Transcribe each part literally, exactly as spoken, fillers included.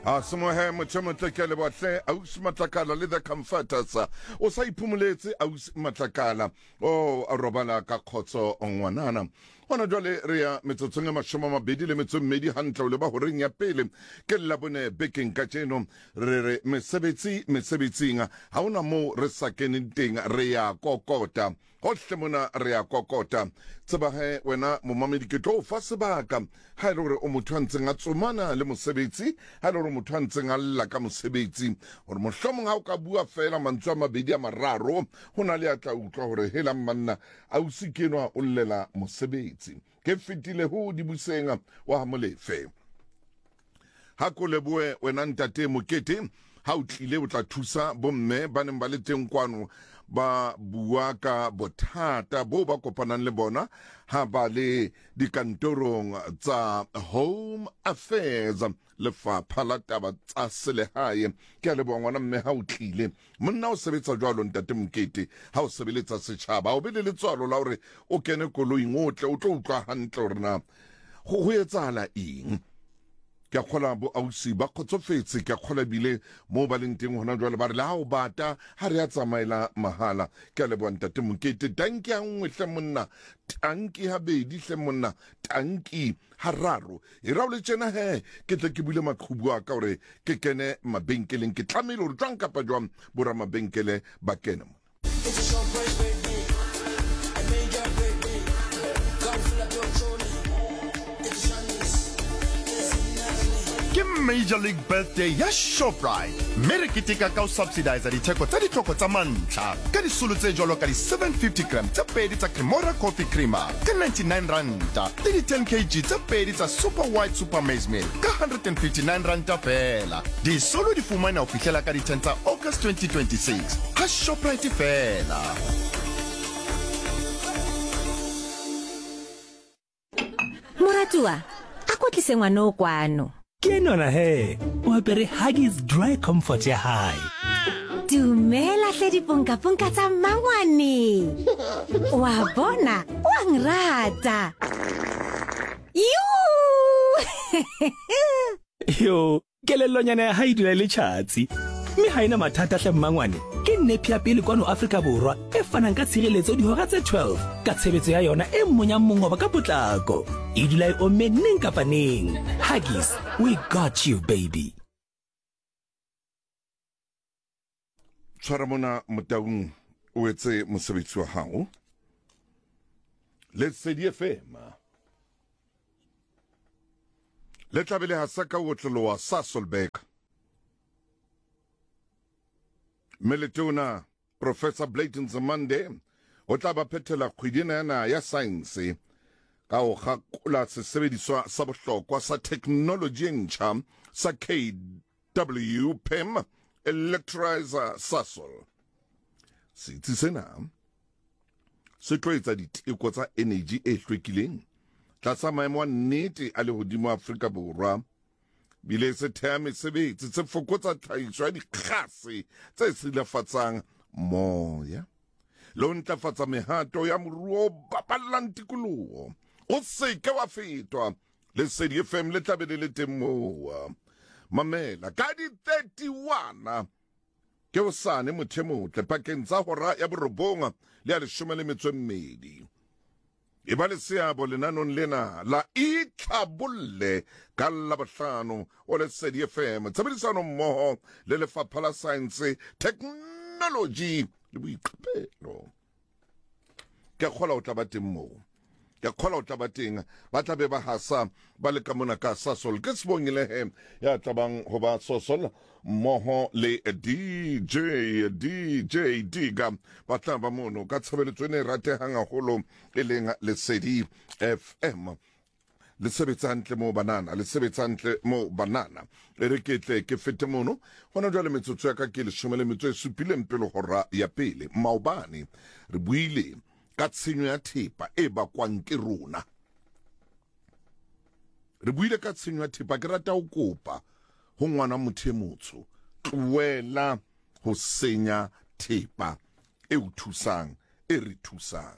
a semohe mothemotlekele botle ausi matlakala le the comforters o sa iphumuletse ausi matlakala o a robala ka khotso ngwanana ona jwale re ya metsotsong e mashome a mabedi le metso mmedi hantle le ba horeng ya pele ke la bone bekeng ka tseno re re mesebetsi mesebetsing ha ona mo re sa keneng teng re ya kokota hohle mona re ya kokota tseba he wena momamedi ke tlo fa sebaka ha ile hore o motho a ntseng a tsomana le mosebetsi ha ile hore motho a ntseng a lla ka mosebetsi hore mohlomong ha o ka bua fela mantswe a mabedi a mararo hona le a tla utlwa hore hela manna ausi kenwa o llela mosebetsi ke fitile ho di busenga wa molefe ha ko leboe wena ntate mokete ha o tlile o tla thusa bomme ba neng ba le teng kwano ba bua ka bothata bo ba kopanang le bona ha ba le dikantorong tsa Home Affairs lefapha la taba tsa selehae ke a leboha ngwana mme ha o tlile monna o sebetsa jwalo ntate mokete ha o sebeletsa setjhaba o be le letswalo la hore o kene koloing o tle o tlo utlwa hantle hore na go etsahala eng ke khola bo ausi ba khotsofetse ke khola bile mo ba leng teng hona jwale ba re la o bata ha re a tsamaela mahala ke le bonta te mokete tanki a nngwe hle monna tanki ha bedi hle monna tanki hararo e ra le tsena he ke tle ke bule maqhubu a ka hore ke kene mabenkeleng ke tlamile hore tswang kapa jwang bora mabenkele ba kene mona. It's a short break, baby. I made your baby. God fill up your trolley. Major League Birthday ya Shoprite mere ke tika ka o subsidize ditheko tsa ditlhoko tsa mantla ka disolo tse jolo ka di seven fifty gram tsa pedi tsa Cremora coffee creamer ka ninety-nine rand le di ten kilograms tsa pedi tsa super white super maize meal ka one hundred fifty-nine rand fela disolo di fumana o fihlela ka di ten tsa August twenty twenty-six ka Shoprite fela. Moratua akotlise ngwana o kwano ke nona he o apere Huggies dry comfort ya hai dumela hle diponka ponka tsa mangwane wa bona wa ngrata yu yo kelellonyana ya hai dula le chatsi mme ha ina mathata hle mmangwane ke nepi ya pele kwano Afrika Borwa e fanang ka tshireletso dihora tse twelve ka tshebetso ya yona e mmonya mongoba ka potlako e dula e omme neng kapa neng. Huggies, we got you baby. Tshwara mona motaung o etse mosebetsi wa hao let's say di F M le tlabele ha saka o tlolo wa Sasolburg Meletona Professor Blayton Zamande o tla ba phethela kgwedina yana ya science ka o gakola se sebediswa sa bohlokwa sa technology ntjha sa K W P E M electrolyzer Sasol sitse sena se tloetsa diteko tsa energy e hlwekileng tlasa maemo a nnete a le hodimo Afrika Borwa bile se thea mesebetsi se fokotsa tlhahiso ya dikgase tse silafatsang moya lo ntlafatsa mehato ya moruo baballang tikoloho o se ke wa fetwa le se di F M le tlabele le temo mamela ka di thirty-one ke o sane mothemotle pakeng tsa hora ya borobonga le ya leshome le metso e mmedi e ba le seabo lenanong lena la itlhabolle ka labohlano o le se di F M tshebedisano mmoho le lefapha la science technology le boiqapelo ke kgola o tla ba teng moo ke kgola o tla ba teng ba tla be ba hasa ba le ka mona ka Sasol ke sebongile he ya tlabang ho ba Sasol mmoho le D J D J Diga ba tla ba mono ka tshebeletso ne ratehang haholo e leng Lesedi F M le sebetsantle mo banana le sebetsantle mo banana e re ketle ke fete mono hona jwale metsotso ya ka ke le shome le metso e supileng pele hora ya pele maobane re buile ka tshenyo ya thepa e bakwang ke rona re buile ka tshenyo ya thepa ke rata ho kopa ho ngwana mothemotsho tloela ho senya thepa e o thusang e re thusang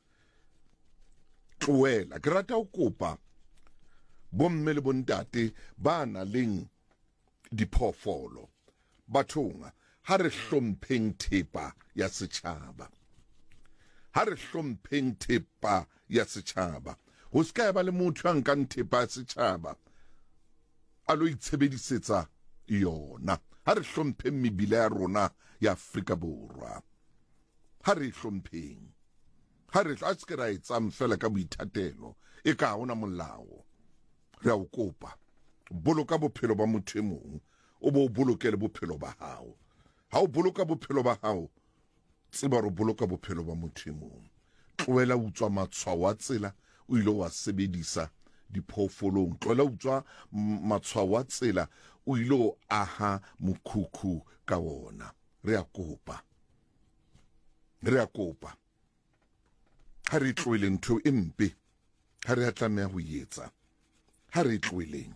tloela ke rata ho kopa bomme le bontate ba na leng diphoofolo bathong ha re hlompheng thepa ya setjhaba ha re hlompheng thepa ya setjhaba ho ska ba le motho a nkang thepa ya setjhaba a lo itshebedisetsa yona ha re hlompheng mebila ya rona ya Afrika Borwa ha re hlompheng ha re tla se ra etsang fela ka boithatelo e ka hona molao re a o kopa boloka bophelo ba motho e mong o bo bolokele bophelo ba hao ha o boloka bophelo ba hao tseba re boloka bophelo ba motho e mong tloela utswa matshwao a tsela o ile wa sebedisa diphoofolong tloela utswa matshwao a tsela o ile o aha mokhukhu ka wona re a kopa re a kopa ha re tloele ntho e mpe ha re a tlameha ho etsa ha re tloeleng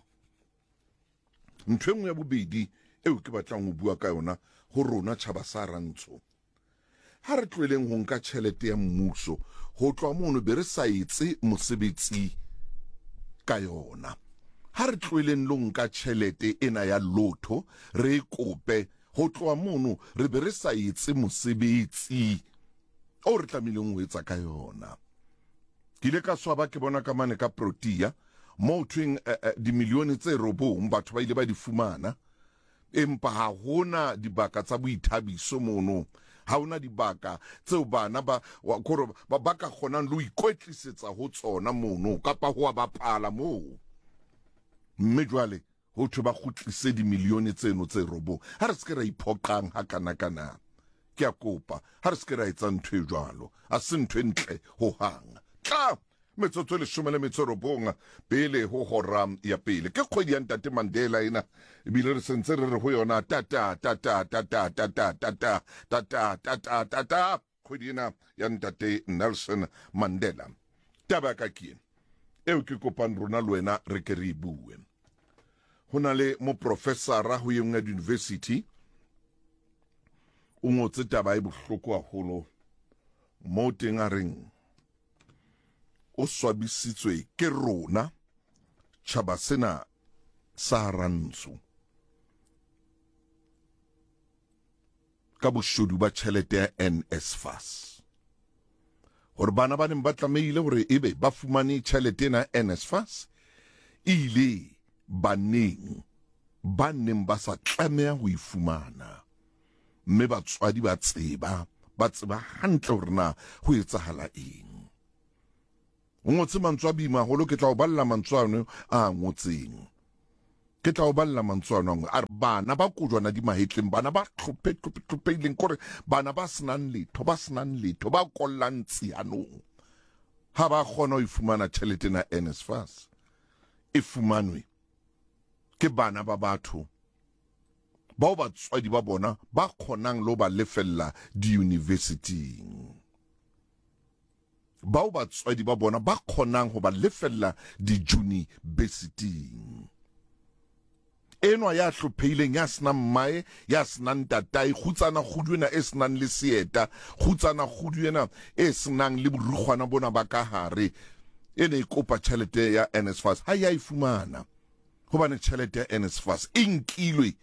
ntho e nngwe ya bobedi eo ke batlang ho bua ka yona ho rona tjhaba sa Rantsho ha re tloeleng ho nka tjhelete ya mmuso ho tloa mono be re sa etse mosebetsi ka yona ha re tloeleng lo nka tjhelete ena ya lotho re kope ho tloa mono re be re sa etse mosebetsi o re tlamehileng ho etsa ka yona ke ile ka swaba ke bona ka mane ka Protea mo twing uh, uh, di milione tse robong batho ba ile ba di fumana empa ha hona dibaka tsa boithabiso mono ha hona dibaka tseo bana ba koro ba baka khonang lo ikwetlisetsa ho tsona mono kapa ho ba pala moo mme jwale ho thwe ba khutlise di milione tseno tse robong ha re se ra iphoqang ha kana kana ke a kopa ha re se ra etsa ntwe jwalo a se ntwe ntle ho hang tla metsotso le shome le metso robonga pele ho hora ya pele ke kgwedi ya Ntate Mandela ena ebile re sentse re re ho yona tata tata tata tata tata tata tata tata kgwedi ena ya Ntate Nelson Mandela taba ka kien eo ke kopang rona le wena re ke re bue hona le mo professora ho yengwe ya university o ngotse taba e bohloko haholo mo teng a reng o swabisitswe ke rona tjhaba sena sa Rantsho ka boshodu ba tjhelete ya N S F A S hore bana ba neng ba tlameile hore ebe ba fumane tjhelete na N S F A S ile baneng ba neng ba sa tlameha ho ifumana mme batswadi ba tseba ba tseba hantle hore na ho etsahala eng o ngotse mantswe a boima haholo ke tla o balla mantswe ano a ngotseng ke tla o balla mantswe ano a bana ba kojwana di mahetleng bana ba tlhophe tlhophe tlhopheileng kore bana ba senang letho ba senang letho ba kollang tsianong ha ba kgona ho ifumana tjhelete na N S F A S e fumanwe ke bana ba batho bao batswadi ba bona ba kgonang lo ba lefella di universitying bao batswadi ba bona ba kgonang ho ba lefella di universitying enwa ya hlopheileng ya senang mmae ya senang tatai khutsana khuduena e senang le seeta khutsana khuduena e senang le borukgwana bona ba ka hare ene e kopa tjhelete ya N S F A S ha ya ifumana hobane tjhelete ya N S F A S e nkilwe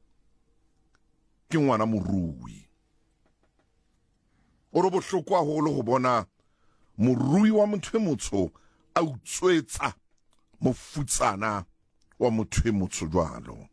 ke ngwana morui o re bohloko haholo ho bona morui wa motho e motsho a utswetsa mofutsana wa motho e motsho jwalo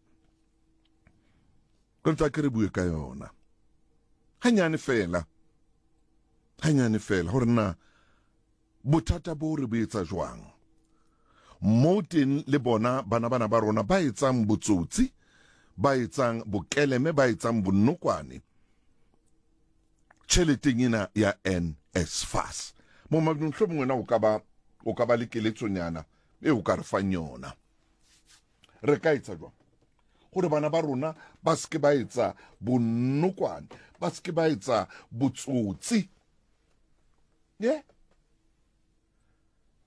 ke ntse ke re bue ka yona hanyane fela hanyane fela hore na bothata bo re boetsa jwang mo teng le bona bana bana ba rona ba etsang botsotsi ba etsang bokeleme ba etsang bonnokwane tjheleteng ena ya N S F A S mo magnumhlo mongwe na o ka ba o ka ba le keletsonyana e o ka re fang yona re ka etsa jwang gore bana ba rona ba se ke ba etsa bonnokwane ba se ke ba etsa botsotsi ye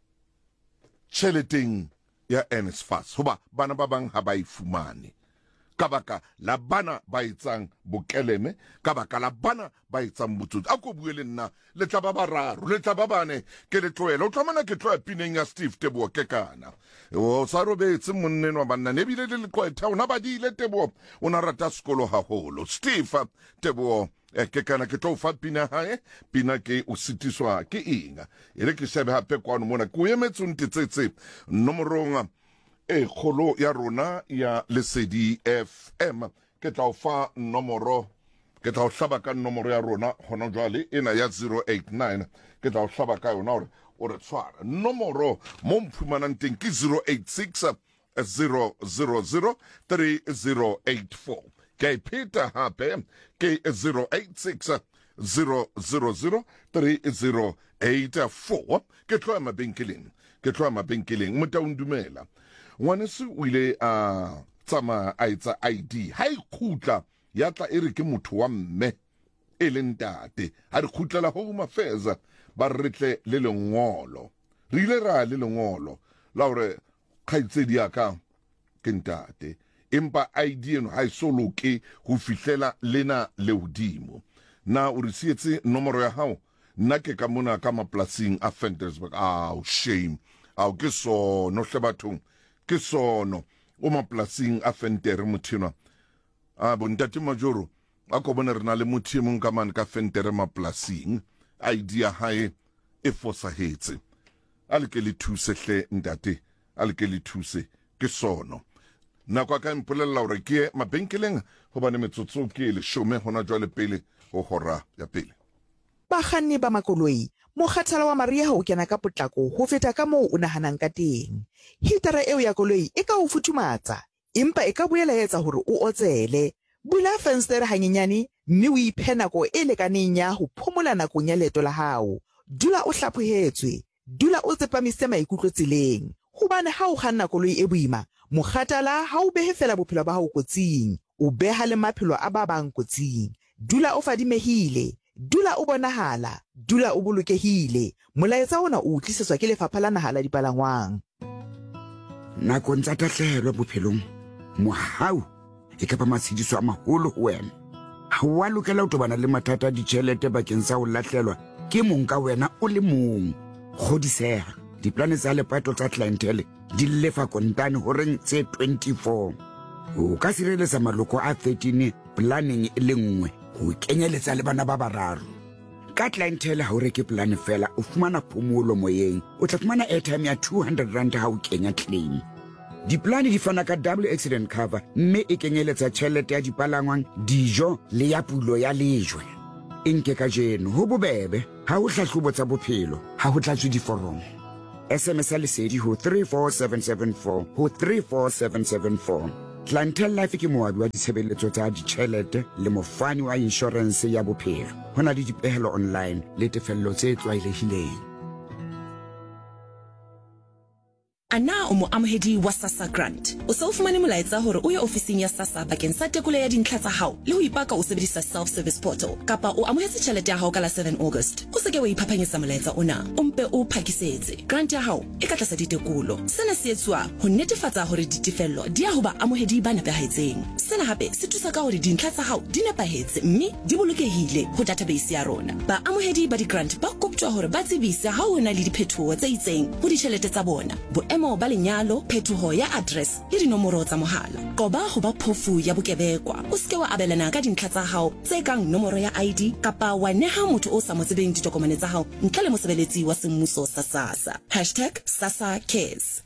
tjheleteng ya N S F A S hoba bana ba bang ha ba ifumane ka baka la bana ba etsang bokeleme ka baka la bana ba etsang botsotsi a ko bue le nna le tla ba bararo le tla ba bane ke le tloela o tlamana ke tloa pineng ya Steve Teboho ke kana o sa robetse monneng wa banna ne bile le leqwetha ona badile Teboho ona rata sekolo haholo Steve Teboho ke kana ke tlo fa pina hae pina ke o sitiswa ke inga ere ke shebe hape kwano mona ko emetse ntitsetse nomorong e kholo ya rona ya Lesedi F M ke tla fa nomoro ke tla hlaba ka nomoro ya rona hona jwale ena ya zero eight nine ke tla hlaba ka yona hore o re tshwara nomoro mo mfumanang teng ke zero eight six zero zero zero three zero eight four ke Peter hape ke zero eight six zero zero zero three zero eight four ke tloa mabenkeleng ke tloa mabenkeleng motaundumela ngwaneso o ile a tsama a etsa I D ha e khutla ya tla ere ke motho wa mme e le ntate ha re khutlela home affairs ba retle le lengolo re ile ra le lengolo la hore khaitsedi ya ka ke ntate empa I D eno ha e solo ke ho fihlela lena le hodimo na o re sietse nomoro ya hao nna ke ka mona ka maplasing a Ventersburg ah shame ah ke so no hlebathong ke sono o maplasing a Ventere mothino a bontate majoro a ko bona rena le mothimo ka man ka Ventere maplasing I D ya hae e fosahetse a le ke le thuse hle ntate a le ke le thuse ke sono na kwa ka mpolella hore ke mabenkeleng ho bane metsotso ke le shome hona jwale pele ho hora ya pele bakganni ba makoloi mokgathalo wa mariha o kena ka potlako ho feta ka moo o nahanang ka teng hitara eo ya koloi e ka o futhumatsa empa e ka boela etsa hore o otsele bula fenstere hanyenyane mme o iphe nako e lekaneng ya ho phomola nakong ya leeto la hao dula o hlaphohetswe dula o tsepamise maikutlo tseleng hobane ha o kganna koloi e boima mokgathala ha o behe fela bophelo ba hao kotsing o beha le maphelo a ba bang kotsing dula o fadimehile dula o bonahala dula o bolokehile molaetsa ona o tlisetswa ke lefapha la naha la dipalangwang nakong tsa tahlehelo bophelong mohau e ka ba matshediso a maholo ho wena ha wa lokela ho tobana le mathata a ditjhelete bakeng sa ho lahlelwa ke mong ka wena o le mong kgodiseha diplane tsa lepato tsa clientele di lefa kontane ho reng tse twenty-four o ka sireletsa maloko a thirteen planning e le nngwe ho kenyeletsa le bana ba bararo ka clientele ha o reke plan fela o fumana phomolo moyeng o tla fumana airtime ya two hundred rand ha o kenya claim diplane di fana ka double accident cover mme e kenyeletsa tjhelete ya dipalangwang dijo le ya pulo ya lejwe enke ka jeno ho bobebe ha o hlahlobo tsa bophelo ha ho tlatswe diforomo S M S ya Lesedi ho three four seven seven four ho three four seven seven four Clientele Life ke moabi wa ditshebeletso tsa ditjhelete le mofani wa insurance ya bophelo hona le dipehelo online le tefello tse tlwaelehileng Ana o mo amohedi wa SASSA grant o se o fumane molaetsa hore o ye ofising ya SASSA bakeng sa tekolo ya dintlha tsa hao le ho ipaka o sebedisa self service portal kapa o amohetse tjhelete ya hao ka la seven August o se ke wa iphaphanyetsa molaetsa ona o mpe o phakisetse grant ya hao e ka tlasa ditekolo sena se etswa ho netefatsa hore ditefello di ya ho ba amohedi ba nepahetseng sena hape se thusa ka hore dintlha tsa hao di nepahetse mme di bolokehile ho database ya rona ba amohedi ba di grant ba koptjwa hore ba tsebise ha ho na le diphethoho tse itseng ho ditjhelete tsa bona emo ba lenyalo phethoho ya address le dinomoro tsa mohala qoba ho ba phofu ya bokebekwa o se ke wa abelana ka dintlha tsa hao tse kang nomoro ya I D kapa wa neha motho o sa mo tsebeng ditokomane tsa hao ntle le mosebeletsi wa semmuso sa SASSA hashtag SASSA cares